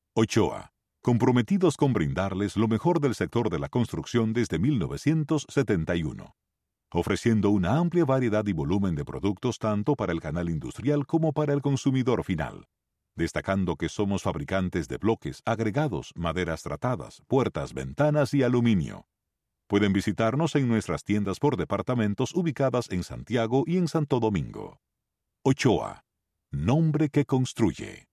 Ochoa, comprometidos con brindarles lo mejor del sector de la construcción desde 1971, ofreciendo una amplia variedad y volumen de productos tanto para el canal industrial como para el consumidor final, destacando que somos fabricantes de bloques, agregados, maderas tratadas, puertas, ventanas y aluminio. Pueden visitarnos en nuestras tiendas por departamentos ubicadas en Santiago y en Santo Domingo. Ochoa, nombre que construye.